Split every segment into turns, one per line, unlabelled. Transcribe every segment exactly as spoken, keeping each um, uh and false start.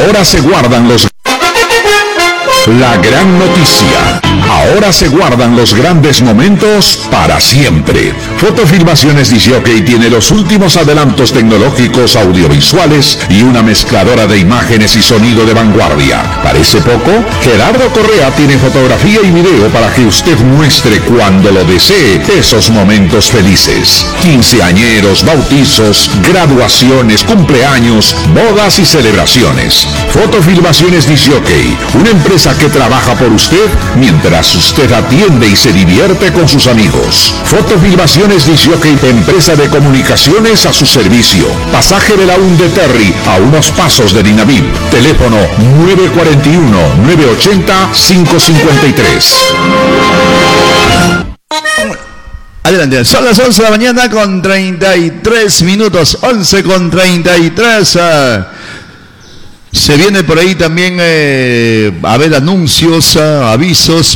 Ahora se guardan los... La gran noticia. Ahora se guardan los grandes momentos para siempre. Fotofilmaciones Disjockey tiene los últimos adelantos tecnológicos audiovisuales y una mezcladora de imágenes y sonido de vanguardia. ¿Parece poco? Gerardo Correa tiene fotografía y video para que usted muestre cuando lo desee esos momentos felices. Quinceañeros, bautizos, graduaciones, cumpleaños, bodas y celebraciones. Fotofilmaciones Disjockey, una empresa que trabaja por usted mientras usted atiende y se divierte con sus amigos. Fotofilmaciones Disjockey, empresa de comunicaciones a su servicio. Pasaje de la Hunde Terry, a unos pasos de Dinavid. Teléfono nueve cuatro uno, nueve ocho cero, cinco cinco tres.
Adelante, son las once de la mañana con treinta y tres minutos, once con treinta y tres. Uh, se viene por ahí también eh, a ver anuncios, uh, avisos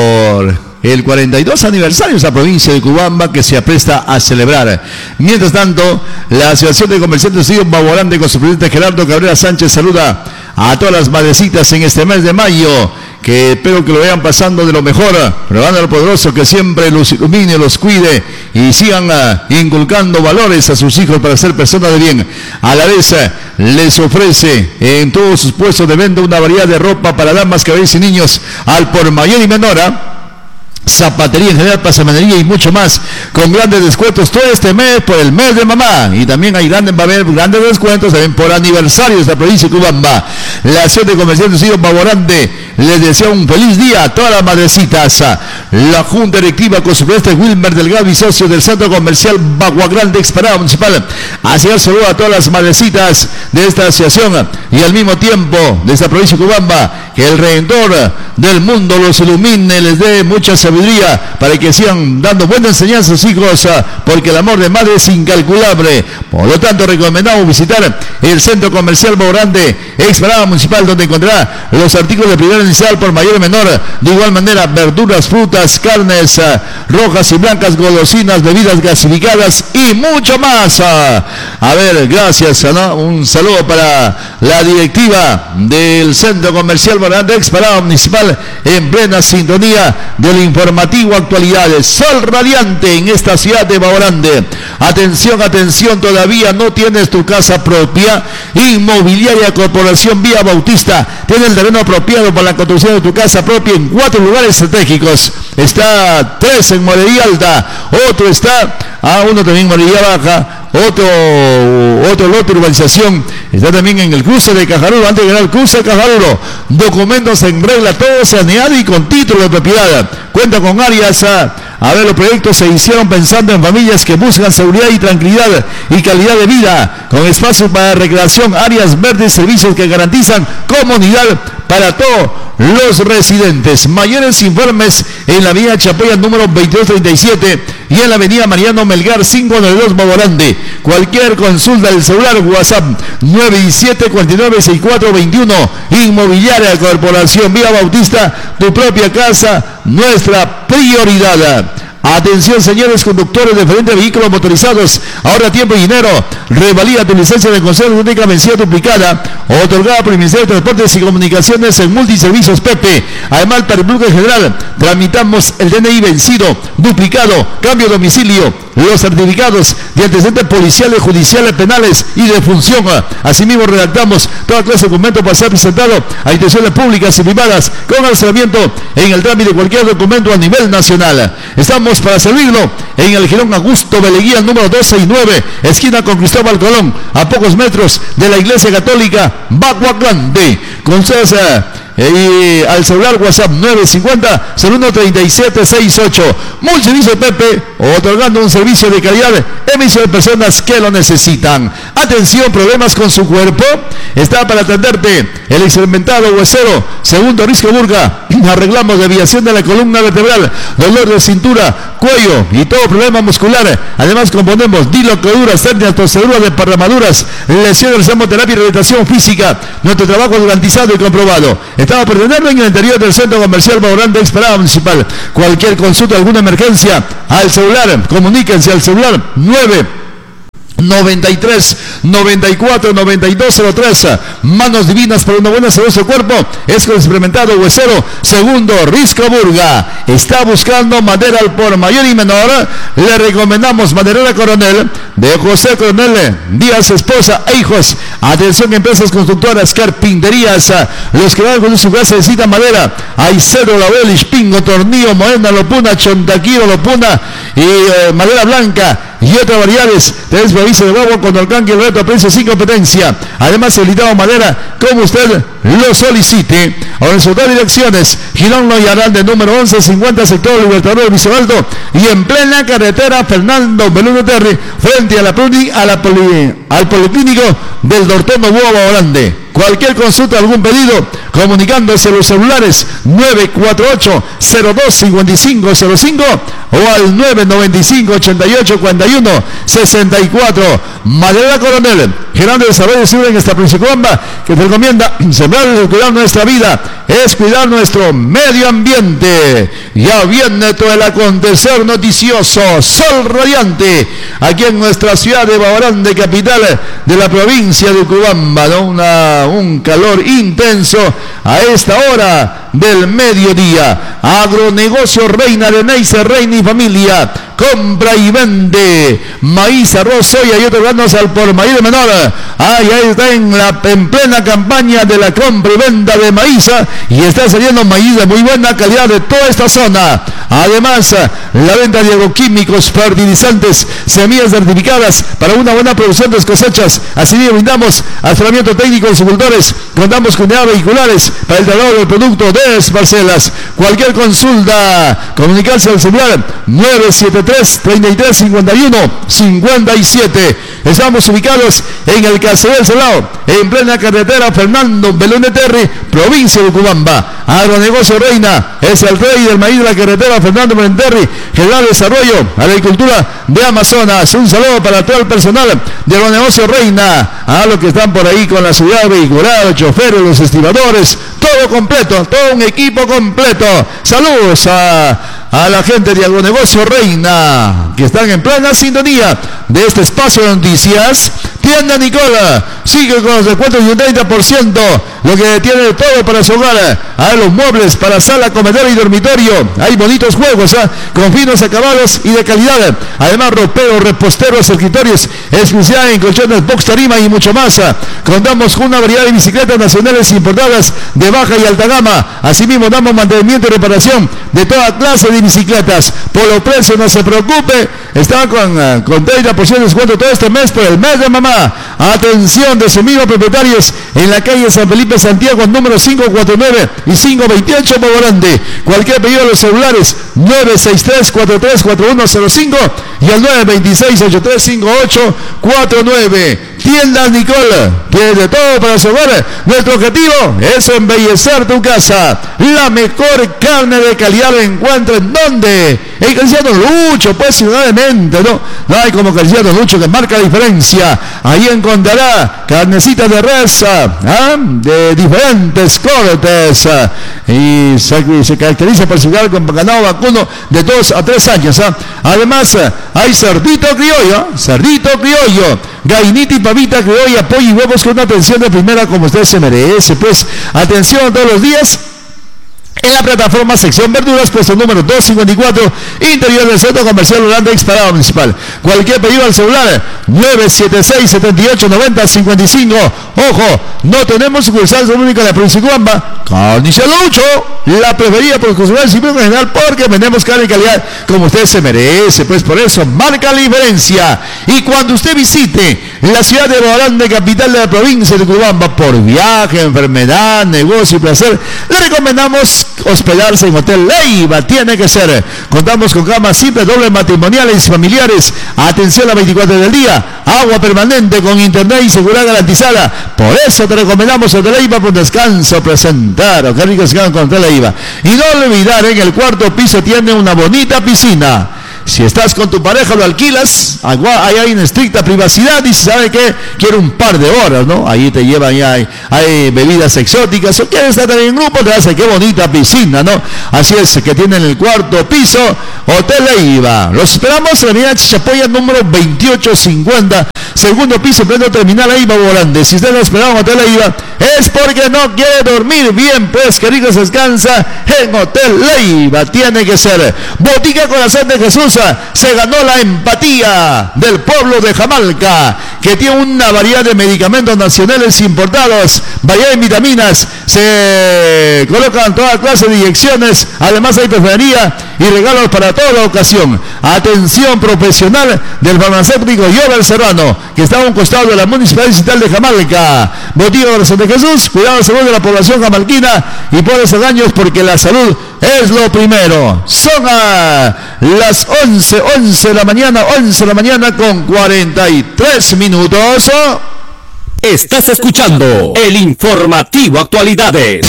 por el cuarenta y dos aniversario de esta provincia de Cubamba que se apresta a celebrar. Mientras tanto, la Asociación de Comerciantes de Baborande con su presidente Gerardo Cabrera Sánchez saluda a todas las madrecitas en este mes de mayo, que espero que lo vayan pasando de lo mejor, rogando al poderoso que siempre los ilumine, los cuide y sigan uh, inculcando valores a sus hijos para ser personas de bien. A la vez uh, les ofrece en todos sus puestos de venta una variedad de ropa para damas, caballeros y niños al por mayor y menor, ¿eh? Zapatería en general, pasamanería y mucho más, con grandes descuentos todo este mes por el mes de mamá. Y también hay grandes, va a haber grandes descuentos también por aniversario de esta provincia de Cubamba. La Asociación de Comerciantes de Baborande les desea un feliz día a todas las madrecitas. La Junta Directiva con su presidente Wilmer Delgado y socio del Centro Comercial Bagua Grande Exparada Municipal hace el saludo a todas las madrecitas de esta asociación y al mismo tiempo de esta provincia de Cubamba, que el Redentor del mundo los ilumine, les dé mucha sabiduría para que sigan dando buena enseñanza a sus hijos, porque el amor de madre es incalculable. Por lo tanto, recomendamos visitar el Centro Comercial Bagua Grande Exparada Municipal, donde encontrará los artículos de primera inicial por mayor y menor, de igual manera verduras, frutas, carnes uh, rojas y blancas, golosinas, bebidas gasificadas y mucho más. Uh, a ver, gracias, ¿no? Un saludo para la directiva del Centro Comercial Baborande Exparada Municipal en plena sintonía del informativo Actualidades. Sol radiante en esta ciudad de Baborande. Atención, atención, todavía no tienes tu casa propia. Inmobiliaria Corporación Vía Bautista tiene el terreno apropiado para la construcción de tu casa propia en cuatro lugares estratégicos. Está tres en Morería Alta, otro está a ah, uno también en Morería Baja, otro otro lote de urbanización está también en el cruce de Cajarulo, antes de llegar al cruce de Cajarulo. Documentos en regla, todo saneado y con título de propiedad. Cuenta con áreas a, a ver, los proyectos se hicieron pensando en familias que buscan seguridad y tranquilidad y calidad de vida, con espacios para recreación, áreas verdes, servicios que garantizan comunidad para todos los residentes. Mayores informes en la avenida Chapoya número veintidós treinta y siete y en la avenida Mariano Melgar quinientos noventa y dos Baborande. Cualquier consulta del celular WhatsApp nueve siete cuatro nueve seis cuatro dos uno. Inmobiliaria Corporación Vía Bautista, tu propia casa, nuestra prioridad. Atención, señores conductores de diferentes vehículos motorizados, ahorra tiempo y dinero. Revalida tu licencia de conducción única vencida duplicada, otorgada por el Ministerio de Transportes y Comunicaciones en Multiservicios Pepe. Además, para el público en general, tramitamos el D N I vencido, duplicado, cambio de domicilio, los certificados de antecedentes policiales, judiciales, penales y de función. Asimismo, redactamos toda clase de documentos para ser presentado a instituciones públicas y privadas con asesoramiento en el trámite de cualquier documento a nivel nacional. Estamos para servirlo en el Girón Augusto Beleguía número doce y nueve, esquina con Cristóbal Colón, a pocos metros de la Iglesia Católica Bagua Grande. Con César y al celular WhatsApp nueve cincuenta cero uno treinta y siete sesenta y ocho. Multiservicio Pepe, otorgando un servicio de calidad emisión de personas que lo necesitan. Atención, problemas con su cuerpo, está para atenderte el experimentado huesero Segundo Risco Burga. Arreglamos desviación de la columna vertebral, dolor de cintura, cuello y todo problema muscular. Además, componemos dilocoduras, hernias, torceduras, desparramaduras, lesiones, hemoterapia y rehabilitación física. Nuestro trabajo es garantizado y comprobado. Estamos por tenerlo en el interior del Centro Comercial Baborande Exparada Municipal. Cualquier consulta, alguna emergencia, al celular, comuníquense al celular nueve noventa y tres, noventa y cuatro, noventa y dos cero tres. Manos divinas para una buena salud de su cuerpo. Es con experimentado huesero. Segundo, Risco Burga. Está buscando madera al por mayor y menor. Le recomendamos Maderera Coronel de José Coronel Díaz, esposa e hijos. Atención, empresas constructoras, carpinterías. Los que van con su casa necesitan madera. Hay cedro, laurel, pingo, tornillo, moena, lopuna, chontaquiro, lopuna y eh, madera blanca y otras variedades. Tenés provincia de huevo con alcance y reto a precio sin competencia. Además, habilitado madera como usted lo solicite. Ahora en sus dos direcciones, Girón Loyaral de número once cincuenta, sector Libertador Viso Alto, y en plena carretera Fernando Belúnez Terry, frente a la, a la poli, al Policlínico del Doctor Novoa Grande. Cualquier consulta, algún pedido, comunicándose a los celulares nueve cuatro ocho, cero dos, cinco cinco cero cinco o al nueve nueve cinco, ochenta y ocho, cuarenta y uno, sesenta y cuatro. Madera Coronel, gerente de desarrollo civil en esta Principamba, que te recomienda sembrar y cuidar nuestra vida, es cuidar nuestro medio ambiente. Ya viene todo el acontecer noticioso, sol radiante, aquí en nuestra ciudad de Babarán, de capital de la provincia de Cubamba, ¿no? Una un calor intenso a esta hora del mediodía. Agronegocio Reina de Neisser, Reina y Familia. Compra y vende maíz, arroz, soya y otros granos al por maíz menor. Ahí, ahí está en la en plena campaña de la compra y venta de maíz, y está saliendo maíz de muy buena calidad de toda esta zona. Además, la venta de agroquímicos, fertilizantes, semillas certificadas para una buena producción de cosechas. Así brindamos asesoramiento técnico a los agricultores. Contamos con unidades vehiculares para el traslado del producto de las parcelas. Cualquier consulta, comunicarse al celular nueve siete tres, treinta y tres, cincuenta y uno, cincuenta y siete. Estamos ubicados en el Casabel Salado, en plena carretera Fernando Belúnez Terry, provincia de Cubamba. Agronegocio Reina es el rey del maíz de la carretera Fernando Belúnez Terry, general desarrollo, agricultura de Amazonas. Un saludo para todo el personal de Agronegocio Reina, a los que están por ahí con la seguridad vehicular, los choferes, los estibadores, todo completo, todo un equipo completo. Saludos a, a la gente de Agronegocio Reina, que están en plena sintonía de este espacio de noticias. Tienda Nicola sigue con los descuentos de un treinta por ciento, lo que tiene todo para su hogar. Hay los muebles para sala, comedor y dormitorio. Hay bonitos juegos, ¿eh? con finos acabados y de calidad. Además, roperos, reposteros, escritorios, exclusividad en colchones, box, tarima y mucho más. Contamos con una variedad de bicicletas nacionales importadas de baja y alta gama. Asimismo, damos mantenimiento y reparación de toda clase de bicicletas. Por los precios, no se preocupe, está con, uh, con treinta por ciento de descuento todo este mes por el mes de mamá. Atención de sus mismos propietarios en la calle San Felipe Santiago, número cinco cuatro nueve y cinco veintiocho, Grande. Cualquier pedido de los celulares nueve seis tres, cuatro tres cuatro uno cero cinco y al nueve dos seis, ocho tres cinco ocho cuatro nueve. Tiendas Nicole, tiene de todo para su hogar. Nuestro objetivo es embellecer tu casa. La mejor carne de calidad la encuentra en donde en Carnicería Lucho, pues ciudadamente, ¿no? No hay como Carnicería Lucho, que marca la diferencia. Ahí encontrará carnecitas de res, ¿ah? de diferentes cortes, ¿ah? y se, se caracteriza por su con ganado vacuno de dos a tres años. ¿ah? Además, hay cerdito criollo, cerdito criollo, gallinita y pavita criolla, pollo y huevos con una atención de primera como usted se merece. Pues atención todos los días. En la plataforma sección verduras, puesto número doscientos cincuenta y cuatro, interior del centro comercial Holanda, Exparado Municipal. Cualquier pedido al celular nueve siete seis, siete ocho, nueve cero cinco cinco. Ojo, no tenemos sucursal única en la provincia de Cubamba. Carnicería Lucho, la preferida por el consumidor civil en general, porque vendemos carne de calidad como usted se merece. Pues por eso marca la diferencia. Y cuando usted visite la ciudad de Babarán, de capital de la provincia de Cubamba, por viaje, enfermedad, negocio y placer, le recomendamos hospedarse en Hotel Leiva. Tiene que ser. Contamos con camas simples, dobles, matrimoniales y familiares. Atención a veinticuatro del día. Agua permanente con internet y seguridad garantizada. Por eso te recomendamos Hotel Leiva por descanso presentado. Qué rico se quedan con Hotel Leiva. Y no olvidar, en el cuarto piso tiene una bonita piscina. Si estás con tu pareja, lo alquilas, ahí hay una estricta privacidad y sabe que quiere un par de horas, ¿no? Ahí te llevan, ya hay, hay bebidas exóticas, o quieres estar también en grupo, te hace qué bonita piscina, ¿no? Así es, que tiene en el cuarto piso Hotel Leiva. Los esperamos en la avenida Chichapoya número veintiocho cincuenta, segundo piso, pleno terminal Leiva Volante. Si usted no esperaba en Hotel Leiva, es porque no quiere dormir bien, pues que rico se descansa en Hotel Leiva. Tiene que ser. Botica Corazón de Jesús se ganó la empatía del pueblo de Jamalca, que tiene una variedad de medicamentos nacionales importados, variedad de vitaminas, se colocan toda clase de inyecciones, además hay perfumería y regalos para toda ocasión. Atención profesional del farmacéutico Yovel Serrano, que está a un costado de la Municipalidad Distrital de Jamalca. Botica Corazón de Jesús, cuidado de salud de la población jamalquina y por esos daños, porque la salud es lo primero. Son a las once, once de la mañana, once de la mañana con cuarenta y tres minutos.
Estás escuchando el informativo Actualidades.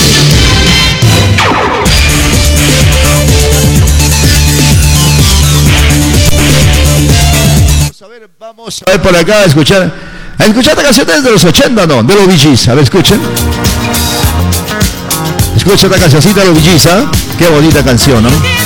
Vamos a ver, vamos a ver por acá a escuchar, a escuchar esta canción desde los ochenta, ¿no? De los Bee Gees. A ver, escuchen. Escucha esta cancioncita de los Bee Gees, ¿eh? Qué bonita canción, ¿no?